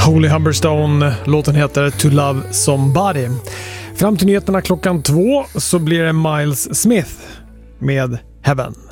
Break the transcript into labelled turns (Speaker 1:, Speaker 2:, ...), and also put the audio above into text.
Speaker 1: Holy Humberstone, låten heter To Love Somebody. Fram till nyheterna klockan 2 så blir det Miles Smith med Heaven.